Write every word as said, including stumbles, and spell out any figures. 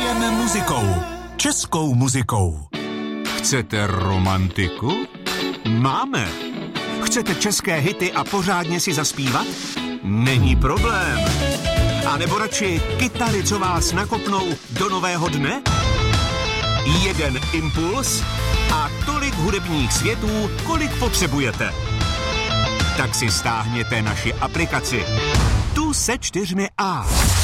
Žijeme muzikou. Českou muzikou. Chcete romantiku? Máme. Chcete české hity a pořádně si zaspívat? Není problém. A nebo radši kytary, co vás nakopnou do nového dne? Jeden impuls a tolik hudebních světů, kolik potřebujete. Tak si stáhněte naši aplikaci. Tu se čtyřmi A.